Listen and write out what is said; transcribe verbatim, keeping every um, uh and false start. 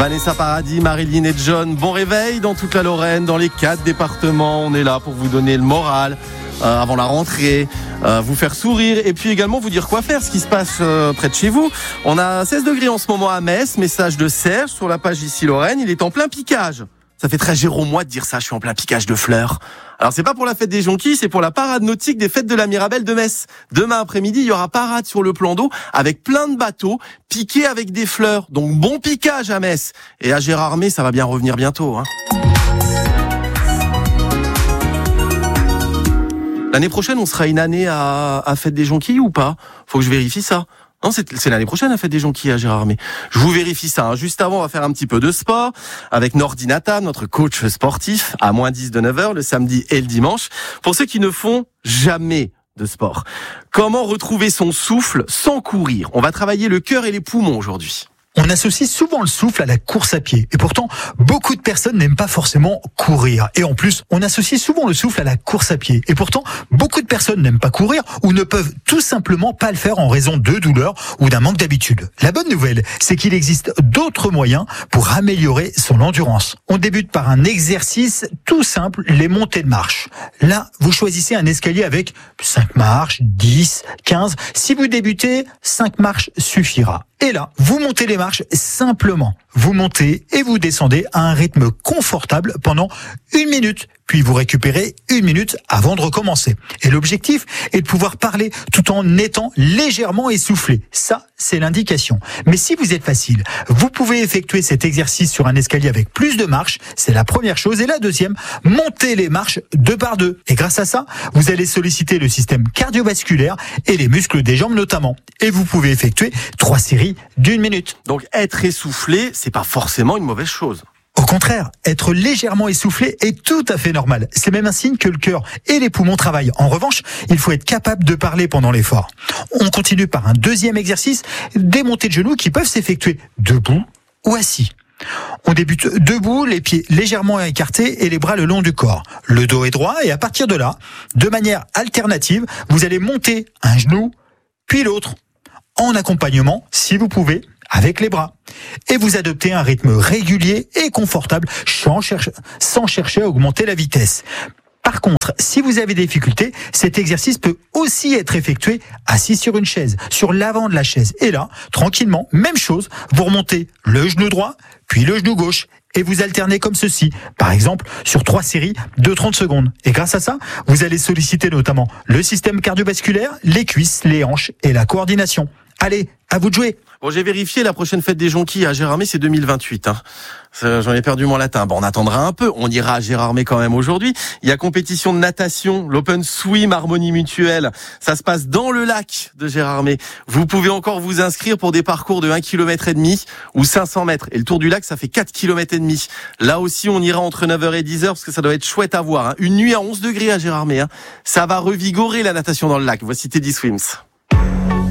Vanessa Paradis, Marilyn et John, bon réveil dans toute la Lorraine, dans les quatre départements. On est là pour vous donner le moral euh, avant la rentrée, euh, vous faire sourire et puis également vous dire quoi faire, ce qui se passe euh, près de chez vous. On a seize degrés en ce moment à Metz, message de Serge sur la page ici Lorraine, il est en plein piquage. Ça fait très Jérômois de dire ça, je suis en plein piquage de fleurs. Alors c'est pas pour la fête des jonquilles, c'est pour la parade nautique des fêtes de la Mirabelle de Metz. Demain après-midi, il y aura parade sur le plan d'eau avec plein de bateaux piqués avec des fleurs. Donc bon piquage à Metz. Et à Gérardmer, ça va bien revenir bientôt, hein. L'année prochaine, on sera une année à, à fête des jonquilles ou pas? Faut que je vérifie ça. Non, c'est, c'est l'année prochaine, la fête des jonquilles à Gérardmer. Je vous vérifie ça, hein. Juste avant, on va faire un petit peu de sport avec Nordi Natam, notre coach sportif, à moins dix de neuf heures, le samedi et le dimanche. Pour ceux qui ne font jamais de sport. Comment retrouver son souffle sans courir? On va travailler le cœur et les poumons aujourd'hui. On associe souvent le souffle à la course à pied. Et pourtant, beaucoup de personnes n'aiment pas forcément courir. Et en plus, on associe souvent le souffle à la course à pied. Et pourtant, beaucoup de personnes n'aiment pas courir ou ne peuvent tout simplement pas le faire en raison de douleurs ou d'un manque d'habitude. La bonne nouvelle, c'est qu'il existe d'autres moyens pour améliorer son endurance. On débute par un exercice tout simple, les montées de marche. Là, vous choisissez un escalier avec cinq marches, dix, quinze. Si vous débutez, cinq marches suffira. Et là, vous montez les marches simplement. Vous montez et vous descendez à un rythme confortable pendant une minute. Puis vous récupérez une minute avant de recommencer. Et l'objectif est de pouvoir parler tout en étant légèrement essoufflé. Ça, c'est l'indication. Mais si vous êtes facile, vous pouvez effectuer cet exercice sur un escalier avec plus de marches. C'est la première chose. Et la deuxième, montez les marches deux par deux. Et grâce à ça, vous allez solliciter le système cardiovasculaire et les muscles des jambes notamment. Et vous pouvez effectuer trois séries d'une minute. Donc être essoufflé, c'est pas forcément une mauvaise chose. Au contraire, être légèrement essoufflé est tout à fait normal. C'est même un signe que le cœur et les poumons travaillent. En revanche, il faut être capable de parler pendant l'effort. On continue par un deuxième exercice, des montées de genoux qui peuvent s'effectuer debout ou assis. On débute debout, les pieds légèrement écartés et les bras le long du corps. Le dos est droit et à partir de là, de manière alternative, vous allez monter un genou, puis l'autre, en accompagnement, si vous pouvez, avec les bras. Et vous adoptez un rythme régulier et confortable sans chercher, sans chercher à augmenter la vitesse. Par contre, si vous avez des difficultés, cet exercice peut aussi être effectué assis sur une chaise, sur l'avant de la chaise. Et là, tranquillement, même chose, vous remontez le genou droit, puis le genou gauche. Et vous alternez comme ceci, par exemple sur trois séries de trente secondes. Et grâce à ça, vous allez solliciter notamment le système cardiovasculaire, les cuisses, les hanches et la coordination. Allez, à vous de jouer. Bon, j'ai vérifié, la prochaine fête des jonquilles à Gérardmer, c'est deux mille vingt-huit. Hein. J'en ai perdu mon latin. Bon, on attendra un peu. On ira à Gérardmer quand même aujourd'hui. Il y a compétition de natation, l'Open Swim Harmonie Mutuelle. Ça se passe dans le lac de Gérardmer. Vous pouvez encore vous inscrire pour des parcours de un kilomètre et demi ou cinq cents mètres. Et le tour du lac, ça fait quatre kilomètres et demi. Là aussi, on ira entre neuf heures et dix heures parce que ça doit être chouette à voir. Hein. Une nuit à onze degrés à Gérardmer. Hein. Ça va revigorer la natation dans le lac. Voici Teddy Swims.